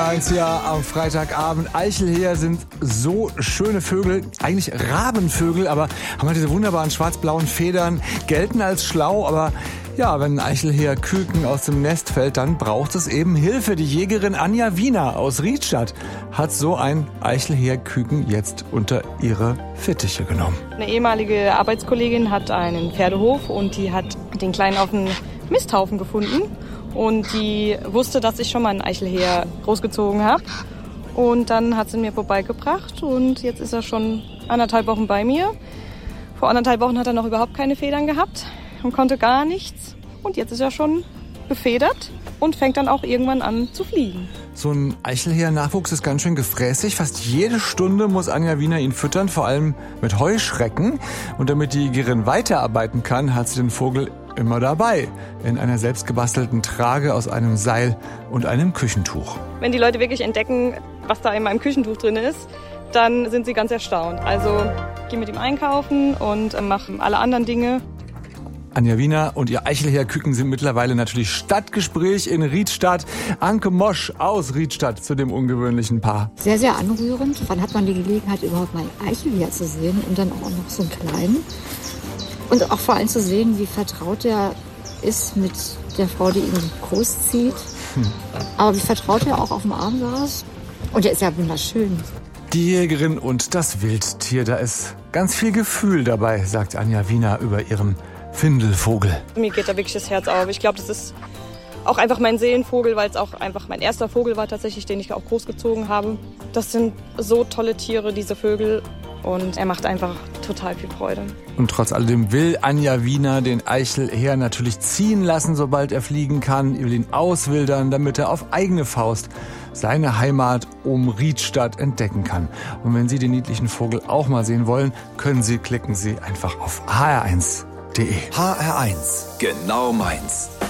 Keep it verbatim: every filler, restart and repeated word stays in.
eins hier am Freitagabend. Eichelheer sind so schöne Vögel, eigentlich Rabenvögel, aber haben halt diese wunderbaren schwarz-blauen Federn, gelten als schlau, aber ja, wenn ein Eichelheer-Küken aus dem Nest fällt, dann braucht es eben Hilfe. Die Jägerin Anja Wiener aus Riedstadt hat so ein Eichelheer-Küken jetzt unter ihre Fittiche genommen. Eine ehemalige Arbeitskollegin hat einen Pferdehof und die hat den Kleinen auf einem Misthaufen gefunden. Und die wusste, dass ich schon mal einen Eichelheer großgezogen habe. Und dann hat sie ihn mir vorbeigebracht und jetzt ist er schon anderthalb Wochen bei mir. Vor anderthalb Wochen hat er noch überhaupt keine Federn gehabt und konnte gar nichts. Und jetzt ist er schon befedert und fängt dann auch irgendwann an zu fliegen. So ein Eichelheer-Nachwuchs ist ganz schön gefräßig. Fast jede Stunde muss Anja Wiener ihn füttern, vor allem mit Heuschrecken. Und damit die Jägerin weiterarbeiten kann, hat sie den Vogel immer dabei, in einer selbstgebastelten Trage aus einem Seil und einem Küchentuch. Wenn die Leute wirklich entdecken, was da in meinem Küchentuch drin ist, dann sind sie ganz erstaunt. Also ich gehe mit ihm einkaufen und mache alle anderen Dinge. Anja Wiener und ihr Eichelheer-Küken sind mittlerweile natürlich Stadtgespräch in Riedstadt. Anke Mosch aus Riedstadt zu dem ungewöhnlichen Paar. Sehr, sehr anrührend. Wann hat man die Gelegenheit, überhaupt mal einen Eichelheer zu sehen und dann auch noch so einen kleinen? Und auch vor allem zu sehen, wie vertraut er ist mit der Frau, die ihn großzieht. Hm. Aber wie vertraut er auch auf dem Arm saß. Und er ist ja wunderschön. Die Jägerin und das Wildtier, da ist ganz viel Gefühl dabei, sagt Anja Wiener über ihren Findelvogel. Mir geht da wirklich das Herz auf. Ich glaube, das ist auch einfach mein Seelenvogel, weil es auch einfach mein erster Vogel war tatsächlich, den ich auch großgezogen habe. Das sind so tolle Tiere, diese Vögel. Und er macht einfach total viel Freude. Und trotz alledem will Anja Wiener den Eichelheer natürlich ziehen lassen, sobald er fliegen kann. Er will ihn auswildern, damit er auf eigene Faust seine Heimat um Riedstadt entdecken kann. Und wenn Sie den niedlichen Vogel auch mal sehen wollen, können Sie, klicken Sie einfach auf h r eins punkt d e. H R eins, genau meins.